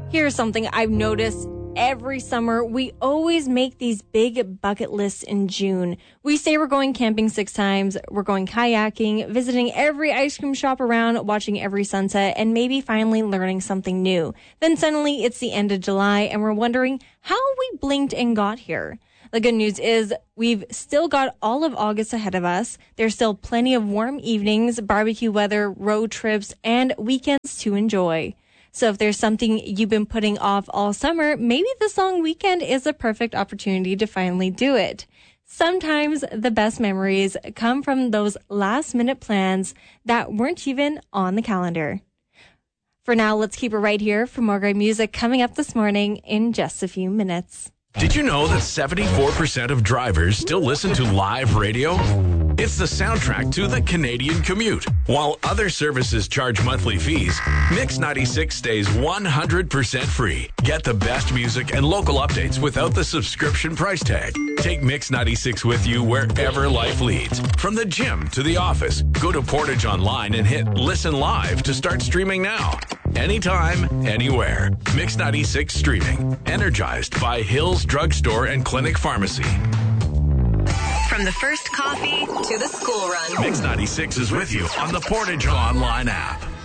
Here's something I've noticed every summer. We always make these big bucket lists in June. We say we're going camping 6 times, we're going kayaking, visiting every ice cream shop around, watching every sunset, and maybe finally learning something new. Then suddenly it's the end of July and we're wondering how we blinked and got here. The good news is we've still got all of August ahead of us. There's still plenty of warm evenings, barbecue weather, road trips, and weekends to enjoy. So if there's something you've been putting off all summer, maybe this long weekend is a perfect opportunity to finally do it. Sometimes the best memories come from those last-minute plans that weren't even on the calendar. For now, let's keep it right here for more great music coming up this morning in just a few minutes. Did you know that 74% of drivers still listen to live radio? It's the soundtrack to the Canadian commute. While other services charge monthly fees, Mix 96 stays 100% free. Get the best music and local updates without the subscription price tag. Take Mix 96 with you wherever life leads. From the gym to the office, go to Portage Online and hit Listen Live to start streaming now. Anytime, anywhere. Mix 96 streaming. Energized by Hills Drugstore and Clinic Pharmacy. From the first coffee to the school run. Mix 96 is with you on the Portage Online app.